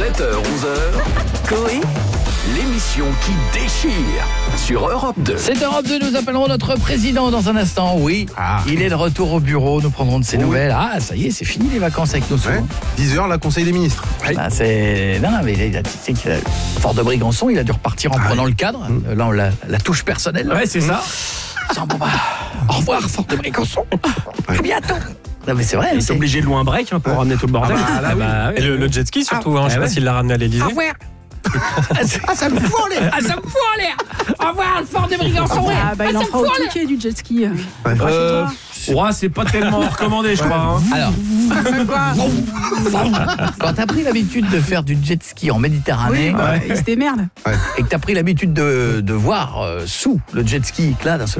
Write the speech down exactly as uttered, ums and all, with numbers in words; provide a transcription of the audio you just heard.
sept heures onze heures, Coé, l'émission qui déchire sur Europe deux. C'est Europe deux, nous appellerons notre président dans un instant, oui. Ah. Il est de retour au bureau, nous prendrons de ses Oui. nouvelles. Ah, ça y est, c'est fini les vacances avec nos sous. Ouais. dix heures, la Conseil des ministres. Ah, c'est... Non, mais il a, tu sais qu'il a... Fort de Brégançon, il a dû repartir en Ah, prenant oui. le cadre. Euh, Là, on l'a la touche personnelle. Ouais, c'est ça. Tiens, bon bah, au revoir, Fort de Brégançon. À bientôt. Non, mais c'est vrai. Il est c'est... obligé de louer un break hein, pour ramener tout le bordel. Ah bah, là, oui. bah, Et le, le jet ski surtout, hein, je sais Ah pas ouais. s'il l'a ramené à l'Elysée. Ah, ça me fout en l'air. Ah, ça me fout en l'air. Au revoir, le Fort de Brégançon. Ah bah il en ça me fera au fout en l'air. ticket du jet ski. Euh, ouais, c'est pas tellement recommandé, je crois. Hein. Alors, quand t'as pris l'habitude de faire du jet ski en Méditerranée, Oui, bah, il se démerde. et que t'as pris l'habitude de, de voir euh, sous le jet ski, que là, d'un seul